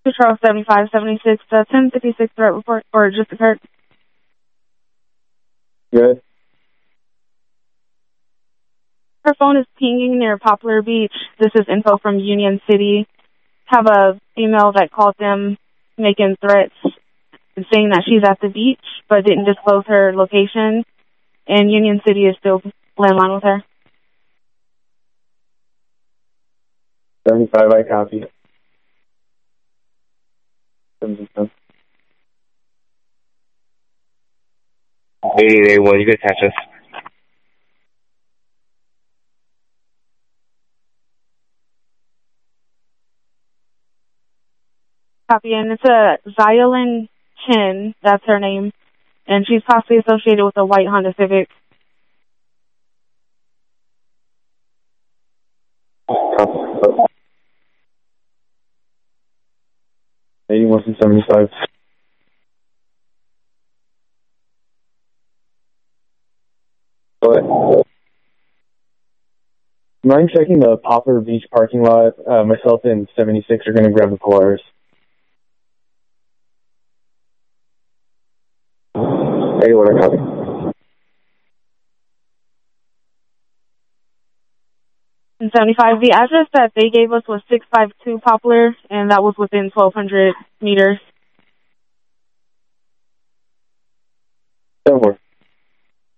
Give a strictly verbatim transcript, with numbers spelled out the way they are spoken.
Charles seventy-five seventy-six, uh, ten fifty-six threat report, or just occurred. Good. Her phone is pinging near Poplar Beach. This is info from Union City. Have a female that called them making threats and saying that she's at the beach, but didn't disclose her location. And Union City is still landline with her. seventy-five, I copy. eight eight one, you can catch us. Copy, and it's a Zyalin Chin, that's her name, and she's possibly associated with a white Honda Civic. eighty-one seventy-five. What? Mind checking the Poplar Beach parking lot? Uh, myself and seventy-six are going to grab the Polaris. eighty-one, I copy. And seventy-five, the address that they gave us was six five two Poplar, and that was within twelve hundred meters. Don't worry.